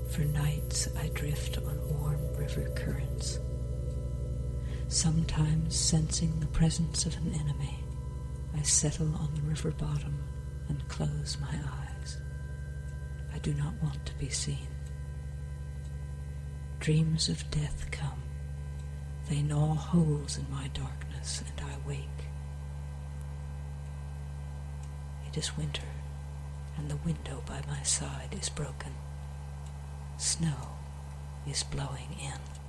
For nights I drift on warm river currents, sometimes sensing the presence of an enemy. I settle on the river bottom and close my eyes. I do not want to be seen. Dreams of death come. They gnaw holes in my darkness, and I wake. It is winter, and the window by my side is broken. Snow is blowing in.